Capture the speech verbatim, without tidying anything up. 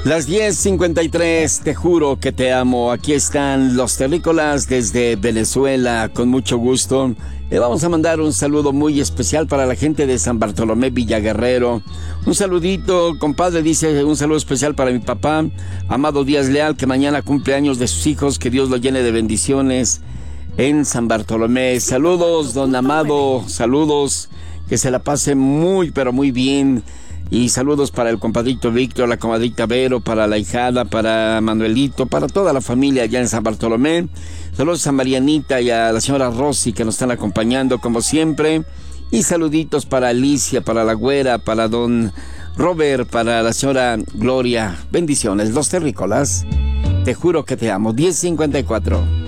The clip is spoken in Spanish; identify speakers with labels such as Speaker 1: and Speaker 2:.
Speaker 1: Las diez cincuenta y tres, te juro que te amo. Aquí están los terrícolas desde Venezuela, con mucho gusto. Le vamos a mandar un saludo muy especial para la gente de San Bartolomé Villaguerrero. Un saludito, compadre, dice, un saludo especial para mi papá, Amado Díaz Leal, que mañana cumple años de sus hijos. Que Dios lo llene de bendiciones en San Bartolomé. Saludos, don Amado, saludos, que se la pase muy, pero muy bien. Y saludos para el compadrito Víctor, la comadrita Vero, para la hijada, para Manuelito, para toda la familia allá en San Bartolomé. Saludos a Marianita y a la señora Rosy, que nos están acompañando como siempre. Y saluditos para Alicia, para la güera, para don Robert, para la señora Gloria. Bendiciones, los terrícolas. Te juro que te amo. diez cincuenta y cuatro.